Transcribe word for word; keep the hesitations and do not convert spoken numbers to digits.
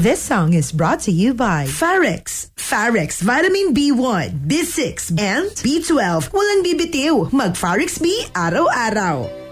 This song is brought to you by Farex. Farex Vitamin B one, B six, and B twelve. Walang bibitiw. Mag Farex B araw-araw.